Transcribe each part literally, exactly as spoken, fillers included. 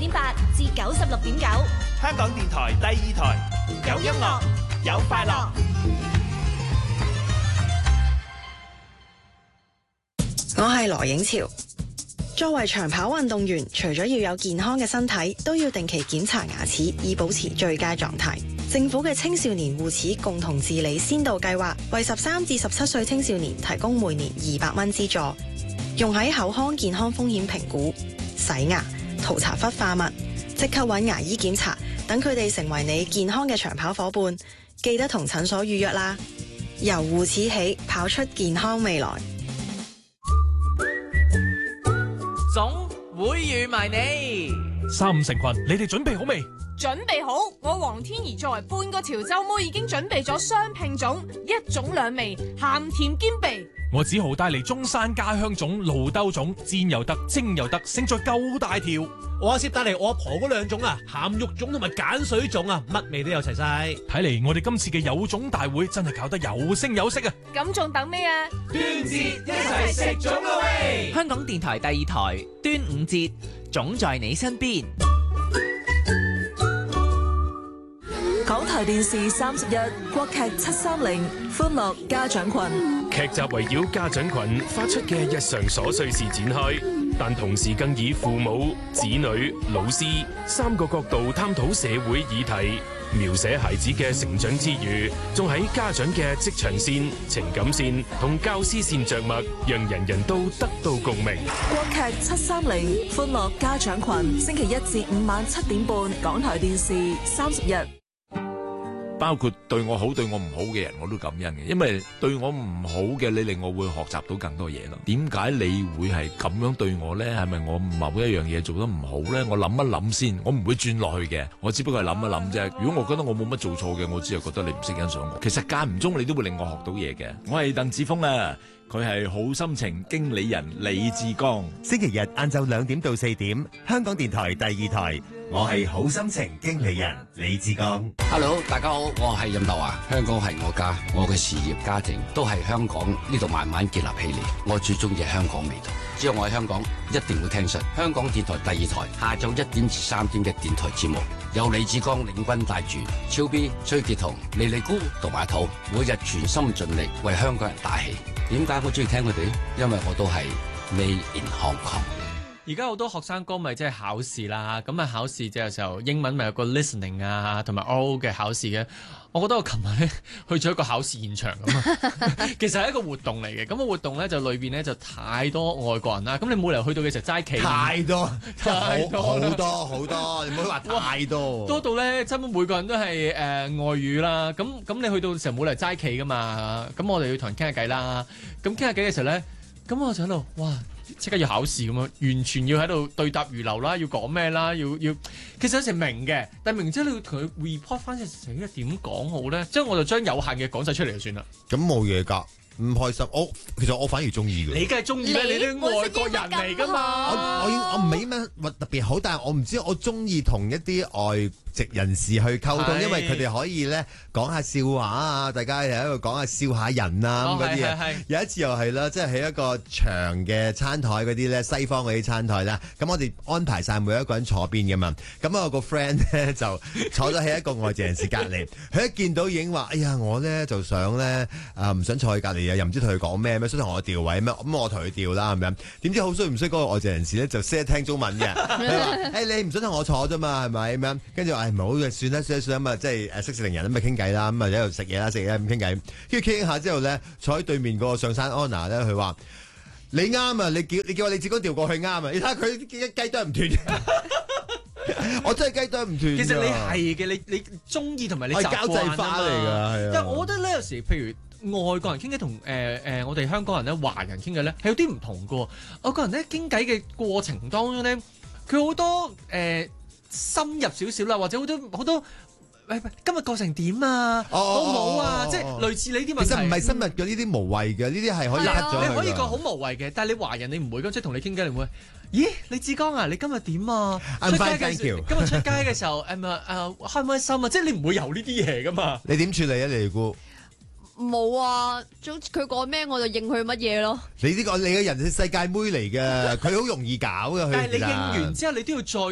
點八至九十六點九， 香港電台第二台，有音樂，有快樂。 我係羅影潮。作為長跑運動員，除咗要有健康嘅身體，都要定期檢查牙齒，以保持最佳狀態。政府嘅青少年護齒共同治理先導計劃，為十三至十七歲青少年提供每年二百蚊資助，用喺口腔健康風險評估、洗牙、塗搽氟化物，即刻揾牙醫檢查，等佢哋成為你健康嘅長跑伙伴。記得同診所預約啦。由護齒起，跑出健康未來。 總會預埋你。 三五成群，你哋準備好未？ 準備好，我黃天怡作為半個潮州妹已經準備咗雙拼粽，一種兩味，鹹甜兼備。 我子豪帶嚟中山家鄉粽、露兜粽，煎又得，蒸又得，勝在夠大條。 我阿攝帶嚟我阿婆嗰兩種啊，鹹肉粽同埋鹼水粽啊，乜味都有齊晒。 睇嚟我哋今次嘅有粽大會真係搞得有聲有色啊！ 咁仲等咩啊？ 端節一齊食粽啦喂！香港電台第二台端午節，粽在你身邊。 港台電視三十一國劇七三零歡樂家長群， 劇集圍繞家長群發出嘅日常瑣碎事展開，但同時更以父母、子女、老師三個角度探討社會議題，描寫孩子嘅成長之餘，仲喺家長嘅職場線、情感線同教師線着墨，讓人人都得到共鳴。 國劇七三零歡樂家長群，星期一至五晚七點半，港台電視三十一。 包括對我好對我唔好嘅人我都感恩嘅，因為對我唔好嘅你令我會學習到更多嘢咯。點解你會係咁樣對我呢？係咪我某一樣嘢做得唔好呢？我諗一諗先，我唔會轉落去嘅，我只不過係諗一諗啫。如果我覺得我冇乜做錯嘅，我只係覺得你唔識欣賞我。其實間唔中你都會令我學到嘢嘅。我係鄧志峰啊，佢係好心情經理人李志剛。 星期日晏晝兩點到四點，香港電台第二台，我係好心情經理人李志剛。 Hello， 大家好，我係任達華。香港係我家，我嘅事業家庭都係香港呢度慢慢建立起嚟。我最中意係香港味道。只要我喺香港，一定會聽實香港電台第二台下晝一點至三點嘅電台節目，有李志剛領軍帶住超 B、崔潔彤、莉莉姑同埋阿土，每日全心盡力為香港人打氣。點解我中意聽佢哋？因為我都係 Made in Hong Kong。 而家好多學生哥咪即係考試啦，咁啊考試嘅時候英文咪有個 listening 啊，同埋 oral 嘅考試嘅。我覺得我琴日咧去咗一個考試現場咁啊，其實係一個活動嚟嘅。咁個活動咧就裏邊咧就太多外國人啦。咁你冇理由去到嘅時候齋企。 太多， 太多， 好多好多，你唔好話太多。 多到咧，差唔多每個人都係誒、呃、外語啦。咁咁你去到嘅時候冇理由齋企噶嘛。咁我哋要同人傾下偈啦。咁傾下偈嘅時候咧，咁我就喺度哇！即刻要考試咁樣，完全要喺度對答如流啦，要講咩啦，要要，其實有時明嘅，但係明之後你要同佢 report 翻隻死咧點講好咧，即係我就將有限嘅講晒出嚟就算啦。 咁冇嘢㗎，唔開心。我其實我反而中意嘅。 你梗係中意啦，你啲外國人嚟㗎嘛。 我我我唔係咩特別好，但係我唔知我中意同一啲外籍人士去溝通，因為佢哋可以咧講下笑話啊，大家喺度講下笑下人啊咁嗰啲嘢。有一次又係啦，即係喺一個長嘅餐台嗰啲咧，西方嗰啲餐台啦，咁我哋安排晒每一個人坐邊嘅嘛。咁我個 friend 咧就坐咗喺一個外籍人士隔離，佢一見到已經話：哎呀，我咧就想咧啊，唔想坐喺隔離啊，又唔知同佢講咩咩，想同我調位咩，咁我同佢調啦，係咪？點知好衰唔衰嗰個外籍人士咧就識得聽中文嘅，佢話：誒你唔想同我坐啫嘛，係咪咁樣？跟住話。誒唔好嘅，算啦算啦算啦，咁啊即係誒息事寧人咁咪傾偈啦，咁啊喺度食嘢啦食嘢咁傾偈，跟住傾下之後咧，坐喺對面個上山安娜咧，佢話你啱啊，你叫你叫我李志剛調過去啱啊，你睇下佢一雞都唔斷，我真係雞都唔斷。 其實你係嘅，你你中意同埋你習慣交際花嚟㗎，係啊。 但係我覺得咧有時譬如外國人傾偈同誒誒我哋香港人咧華人傾偈咧係有啲唔同㗎喎。外國人咧傾偈嘅過程當中咧，佢好多誒。呃深入少少啦，或者好多好多，喂今日過程點啊？ 哦、 好唔好啊？ 哦、 即係類似呢啲問題。 其實唔係深入嘅，呢啲無謂嘅，呢啲係可以 cut 咗。 你可以講好無謂嘅，但係你華人你唔會咁，即係同你傾偈你唔會。咦？李志剛啊，你今日點啊？ I'm 出街 fine, 嘅 thank you. 今日出街嘅時候，誒咪誒開唔開心啊？即係你唔會有呢啲嘢噶嘛？ 你點處理啊？你估？ 冇啊，總佢講咩我就應佢乜嘢咯。 你呢、這個你嘅人係世界妹嚟嘅，佢好容易搞嘅。 但係你應完之後，你都要再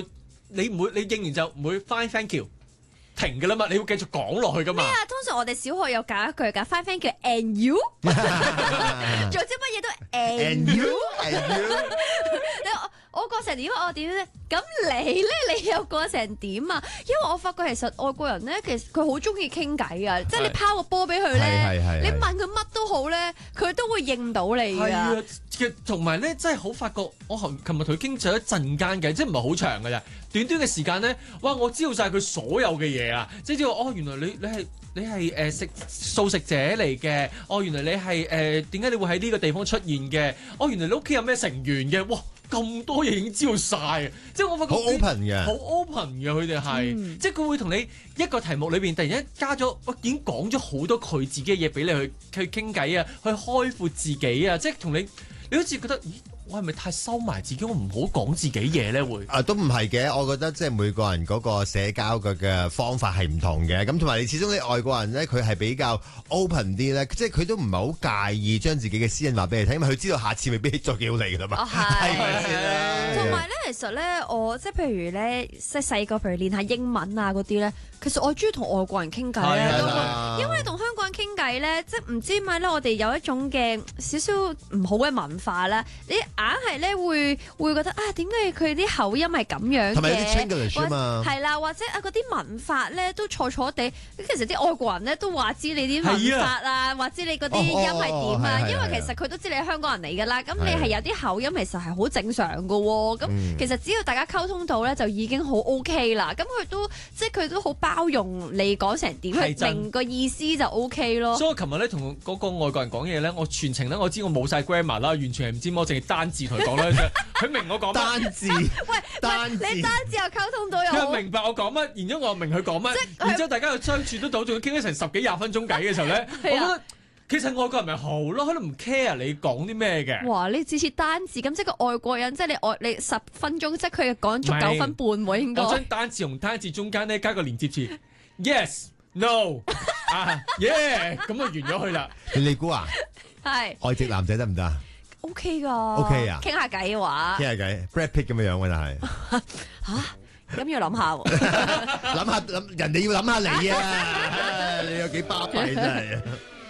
你唔會你應完就唔會 fine thank you 停㗎啦嘛，你要繼續講落去㗎嘛。 咩啊？通常我哋小學有教一句㗎 fine thank you and you， 做啲乜嘢都 and you and you。我過成點我點咧？咁你咧？你又過成點啊？因為我發覺其實外國人咧，其實佢好中意傾偈啊！即係你拋個波俾佢咧，你問佢乜都好咧，佢都會應到你㗎。係啊， 同埋咧，真係好發覺，我琴日同佢傾咗一陣間嘅，即係唔係好長㗎咋？短短嘅時間咧，哇！我知道晒佢所有嘅嘢啊！即係知道哦，原來你你係你係誒、呃、食素食者嚟嘅。哦，原來你係誒點解你會喺呢個地方出現嘅？哦，原來你屋企有咩成員嘅？哇！咁多嘢已經知道晒，即係我發覺好 open 嘅，好 open 嘅佢哋係，即係佢會同你一個題目裏邊突然間加咗，我已經講咗好多佢自己嘅嘢俾你去去傾偈啊，去開闊自己啊，即係同你，你好似覺得，咦，我係咪太收埋自己？我唔好講自己嘢咧，會啊，都唔係嘅，我覺得即係每個人嗰個社交嘅嘅方法係唔同嘅，咁同埋你始終你外國人咧，佢係比較 open 啲咧，即係佢都唔係好介意將自己嘅私隱話俾你聽，因為佢知道下次未必再叫你噶啦嘛。係咪先？ 同埋咧，其實咧，我即係譬如咧，即係細個，譬如練下英文啊嗰啲咧，其實我中意同外國人傾偈咧，因為同香港人傾偈咧，即係唔知點解咧，我哋有一種嘅少少唔好嘅文化啦，你硬係咧會會覺得啊，點解佢啲口音係咁樣嘅？ 係咪啲 Chinglish 啊嘛？ 係啦，或者啊嗰啲文法咧都錯錯地，其實啲外國人咧都話知你啲文法啊，話知你嗰啲音係點啊，因為其實佢都知你係香港人嚟㗎啦，咁你係有啲口音其實係好正常㗎喎，咁其實只要大家溝通到咧，就已經好 OK 啦。咁佢都即係佢都好包容你講成點，佢明個意思就 OK 咯。 所以我琴日咧同嗰個外國人講嘢咧，我全程咧我知我冇晒 grammar 啦，完全係唔知我淨係單字同佢講啦啫。佢明我講乜？ 單字， 喂，單字你單字又溝通到又佢明白我講乜，然之後我又明佢講乜，然之後大家又相處得到，仲要傾咗成十幾廿分鐘偈嘅時候咧，我覺得。其實外國人咪好咯，佢都唔 care 你講啲咩嘅。 哇！你次次單字咁，即係個外國人，即係你外你十分鐘，即係佢講足九分半喎，應該。 我將單字同單字中間咧加個連接詞 ，yes no 啊 yeah， 咁就完咗去啦。 你估啊？ 係。 外籍男仔得唔得啊 ？OK 噶。 OK 啊。 傾下偈嘅話。 傾下偈 ，Brad Pitt 咁樣樣喎，但係。 嚇？咁要諗下喎。 諗下諗，人哋要諗下你啊！你有幾巴閉真係。